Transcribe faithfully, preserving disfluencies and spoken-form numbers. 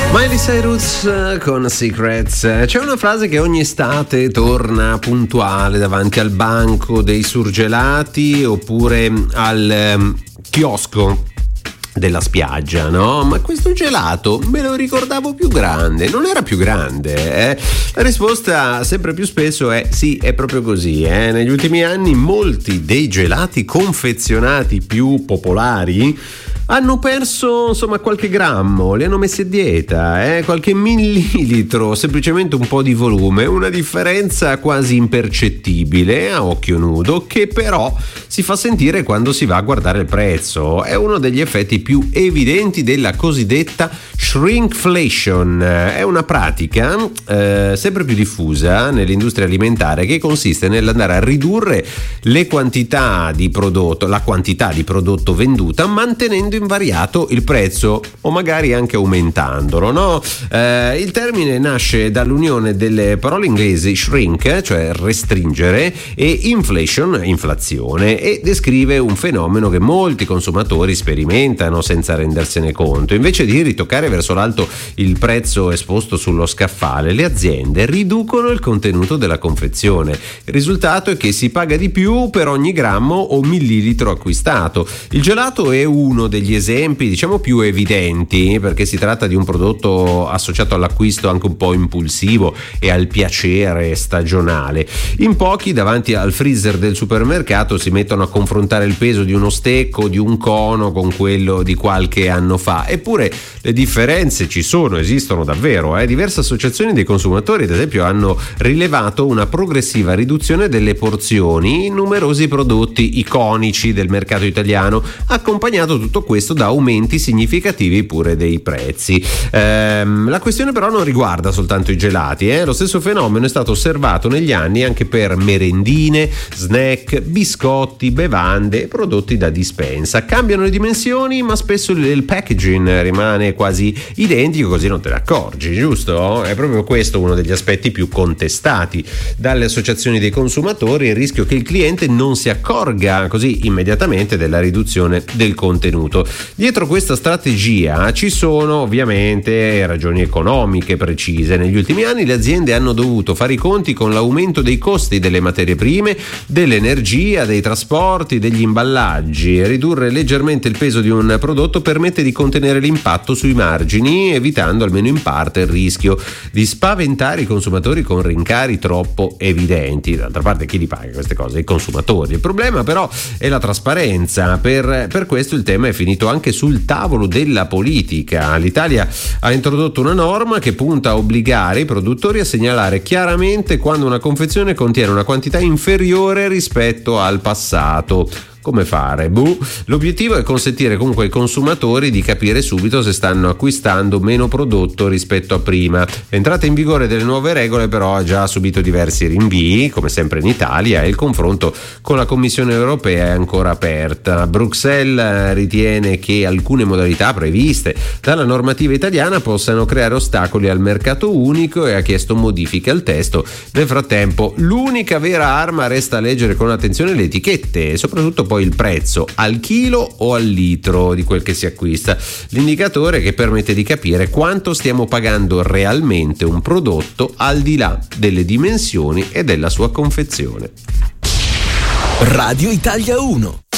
Miley Cyrus con Secrets. C'è una frase che ogni estate torna puntuale davanti al banco dei surgelati oppure al um, chiosco della spiaggia, no? Ma questo gelato me lo ricordavo più grande, non era più grande, eh? La risposta sempre più spesso è sì, è proprio così, eh? Negli ultimi anni molti dei gelati confezionati più popolari hanno perso insomma qualche grammo, li hanno messi a dieta, eh? Qualche millilitro, semplicemente un po' di volume, una differenza quasi impercettibile a occhio nudo che però si fa sentire quando si va a guardare il prezzo. È uno degli effetti più evidenti della cosiddetta shrinkflation. È una pratica eh, sempre più diffusa nell'industria alimentare che consiste nell'andare a ridurre le quantità di prodotto, la quantità di prodotto venduta mantenendo invariato il prezzo o magari anche aumentandolo, no? Eh, il termine nasce dall'unione delle parole inglesi shrink, cioè restringere, e inflation, inflazione, e descrive un fenomeno che molti consumatori sperimentano senza rendersene conto. Invece di ritoccare verso l'alto il prezzo esposto sullo scaffale, le aziende riducono il contenuto della confezione. Il risultato è che si paga di più per ogni grammo o millilitro acquistato. Il gelato è uno degli esempi diciamo più evidenti perché si tratta di un prodotto associato all'acquisto anche un po' impulsivo e al piacere stagionale. In pochi davanti al freezer del supermercato si mettono a confrontare il peso di uno stecco, di un cono con quello di qualche anno fa, eppure le differenze ci sono, esistono davvero. Eh? Diverse associazioni dei consumatori ad esempio hanno rilevato una progressiva riduzione delle porzioni in numerosi prodotti iconici del mercato italiano, accompagnato tutto questo da aumenti significativi pure dei prezzi. Ehm, la questione però non riguarda soltanto i gelati, eh? Lo stesso fenomeno è stato osservato negli anni anche per merendine, snack, biscotti, bevande e prodotti da dispensa. Cambiano le dimensioni ma spesso il packaging rimane quasi identico, così non te ne accorgi, giusto? È proprio questo uno degli aspetti più contestati dalle associazioni dei consumatori, il rischio che il cliente non si accorga così immediatamente della riduzione del contenuto. Dietro questa strategia ci sono ovviamente ragioni economiche precise. Negli ultimi anni le aziende hanno dovuto fare i conti con l'aumento dei costi delle materie prime, dell'energia, dei trasporti, degli imballaggi. Ridurre leggermente il peso di un prodotto permette di contenere l'impatto sui margini, evitando almeno in parte il rischio di spaventare i consumatori con rincari troppo evidenti. D'altra parte chi li paga queste cose? I consumatori. Il problema però è la trasparenza. Per, per questo il tema è finito anche sul tavolo della politica. L'Italia ha introdotto una norma che punta a obbligare i produttori a segnalare chiaramente quando una confezione contiene una quantità inferiore rispetto al passato. Come fare? Buh. L'obiettivo è consentire comunque ai consumatori di capire subito se stanno acquistando meno prodotto rispetto a prima. L'entrata in vigore delle nuove regole però ha già subito diversi rinvii, come sempre in Italia, e il confronto con la Commissione europea è ancora aperta. Bruxelles ritiene che alcune modalità previste dalla normativa italiana possano creare ostacoli al mercato unico e ha chiesto modifiche al testo. Nel frattempo l'unica vera arma resta a leggere con attenzione le etichette e soprattutto poi il prezzo al chilo o al litro di quel che si acquista, l'indicatore che permette di capire quanto stiamo pagando realmente un prodotto al di là delle dimensioni e della sua confezione. Radio Italia uno.